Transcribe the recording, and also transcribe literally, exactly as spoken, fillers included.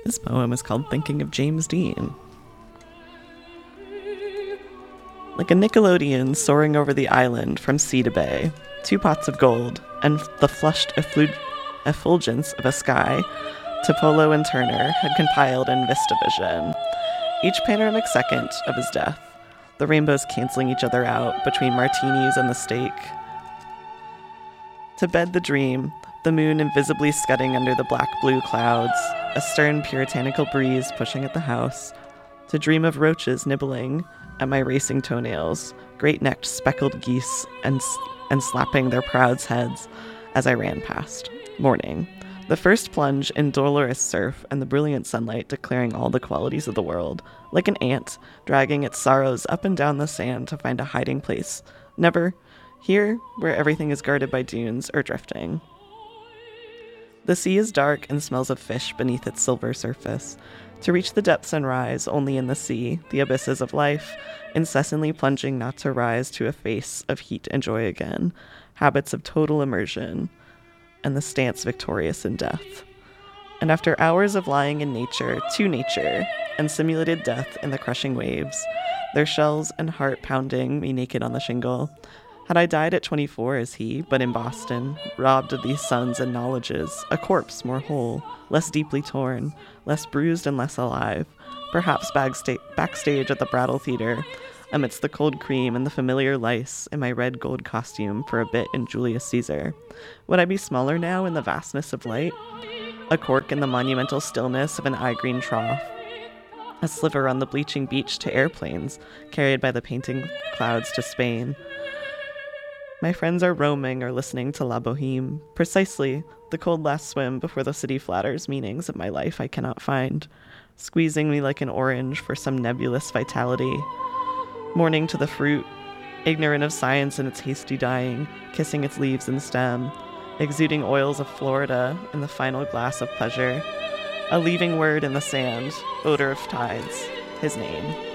This poem is called Thinking of James Dean. Like a Nickelodeon soaring over the island from sea to bay, two pots of gold, and the flushed efflu- effulgence of a sky, Topolo and Turner had compiled in VistaVision. Each panoramic second of his death, the rainbows canceling each other out between martinis and the steak. To bed the dream, the moon invisibly scudding under the black-blue clouds, a stern puritanical breeze pushing at the house, to dream of roaches nibbling at my racing toenails, great-necked speckled geese and and slapping their proud heads as I ran past. Morning. The first plunge in dolorous surf and the brilliant sunlight declaring all the qualities of the world, like an ant dragging its sorrows up and down the sand to find a hiding place. Never here, where everything is guarded by dunes or drifting. The sea is dark and smells of fish beneath its silver surface. To reach the depths and rise only in the sea, the abysses of life, incessantly plunging not to rise to a face of heat and joy again, habits of total immersion, and the stance victorious in death. And after hours of lying in nature, to nature, and simulated death in the crushing waves, their shells and heart pounding me naked on the shingle, had I died at twenty-four as he, but in Boston, robbed of these sons and knowledges, a corpse more whole, less deeply torn, less bruised and less alive, perhaps bagsta- backstage at the Brattle Theater, amidst the cold cream and the familiar lice in my red gold costume for a bit in Julius Caesar. Would I be smaller now in the vastness of light? A cork in the monumental stillness of an eye-green trough, a sliver on the bleaching beach to airplanes carried by the painting clouds to Spain. My friends are roaming or listening to La Boheme, precisely the cold last swim before the city flatters meanings of my life I cannot find, squeezing me like an orange for some nebulous vitality. Mourning to the fruit, ignorant of science and its hasty dying, kissing its leaves and stem, exuding oils of Florida in the final glass of pleasure, a leaving word in the sand, odor of tides, his name.